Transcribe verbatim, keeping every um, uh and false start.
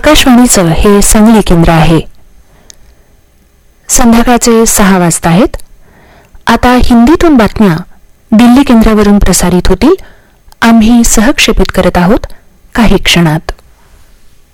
आकाशवाणीचं हे सांगली केंद्र आहे. संध्याकाळचे सहा वाजता आहेत. आता हिंदीतून बातम्या दिल्ली केंद्रावरून प्रसारित होतील. आम्ही सहक्षेपित करत आहोत काही क्षणात.